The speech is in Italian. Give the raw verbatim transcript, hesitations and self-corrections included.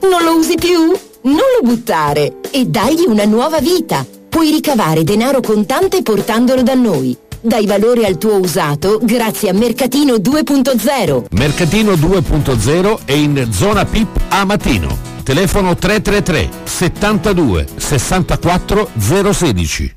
Non lo usi più? Non lo buttare e dagli una nuova vita. Puoi ricavare denaro contante portandolo da noi. Dai valore al tuo usato grazie a Mercatino due punto zero. Mercatino due punto zero è in zona P I P a Matino. Telefono tre tre tre settantadue sessantaquattro zero sedici.